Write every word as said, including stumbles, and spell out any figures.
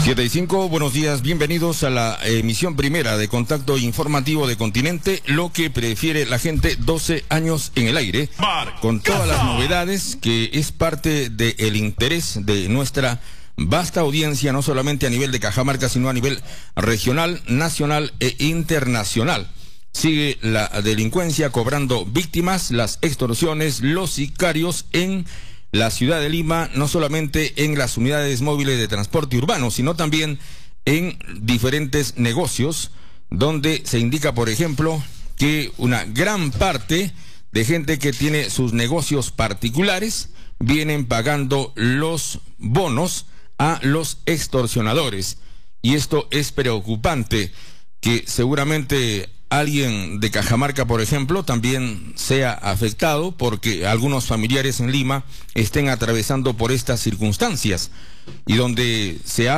siete y cinco, buenos días, bienvenidos a la emisión primera de Contacto Informativo de Continente, lo que prefiere la gente, doce años en el aire, con todas las novedades que es parte del interés de nuestra vasta audiencia, no solamente a nivel de Cajamarca, sino a nivel regional, nacional e internacional. Sigue la delincuencia cobrando víctimas, las extorsiones, los sicarios en la ciudad de Lima, no solamente en las unidades móviles de transporte urbano, sino también en diferentes negocios, donde se indica, por ejemplo, que una gran parte de gente que tiene sus negocios particulares vienen pagando los bonos a los extorsionadores. Y esto es preocupante, que seguramente alguien de Cajamarca, por ejemplo, también sea afectado porque algunos familiares en Lima estén atravesando por estas circunstancias y donde se ha